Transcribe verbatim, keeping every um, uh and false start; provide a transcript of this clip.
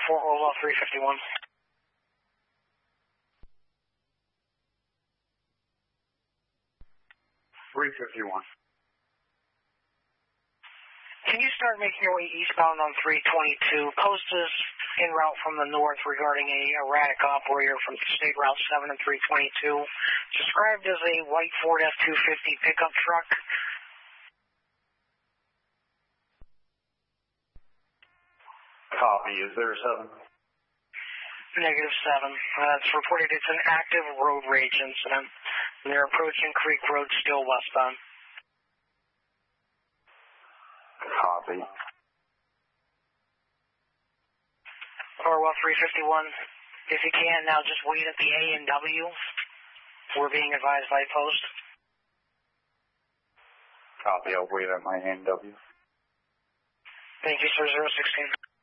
Fort Orwell three fifty-one. three fifty-one. Can you start making your way eastbound on three twenty-two? Post is en route from the north regarding a erratic operator from State Route seven and three twenty-two. Described as a white Ford F two fifty pickup truck. Copy. Is there a seven? Negative seven. Uh, it's reported it's an active road rage incident. And they're approaching Creek Road still westbound. Copy. Orwell three fifty-one. If you can, now just wait at the A and W. We're being advised by post. Copy. I'll wait at my A and W. Thank you, sir. zero sixteen.